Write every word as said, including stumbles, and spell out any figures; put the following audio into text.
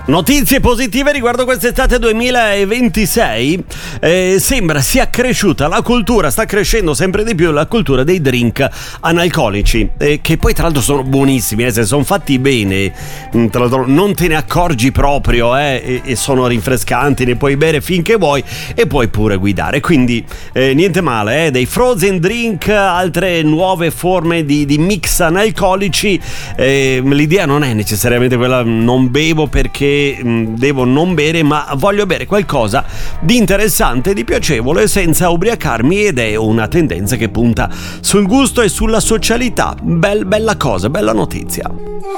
Notizie positive riguardo quest'estate duemilaventisei. Eh, sembra sia cresciuta la cultura, sta crescendo sempre di più la cultura dei drink analcolici, eh, che poi tra l'altro sono buonissimi, eh, se sono fatti bene, tra l'altro non te ne accorgi proprio, eh, e, e sono rinfrescanti, ne puoi bere finché vuoi e puoi pure guidare, quindi eh, niente male, eh, dei frozen drink, altre nuove forme di, di mix analcolici. Eh, l'idea non è necessariamente quella non bevo perché devo non bere, ma voglio bere qualcosa di interessante, di piacevole, senza ubriacarmi, ed è una tendenza che punta sul gusto e sulla socialità. Bel, bella cosa, bella notizia.